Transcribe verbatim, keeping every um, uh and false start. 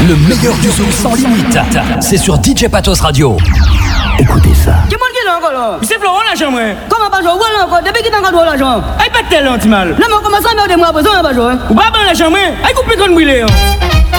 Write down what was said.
Le meilleur du zouk sans limite. C'est sur D J Patos Radio. Écoutez ça. Qui monte qui là encore là? C'est Florent l'argent, moi. Comment pas jouer? Où là encore? Depuis qu'il t'a encore joué l'argent? Aïe, pas de tel, anti-mal. Non, mais comment ça, mais on est moi, besoin, on va jouer. Ou pas, ben l'argent, moi. Aïe, coupez comme brûlé.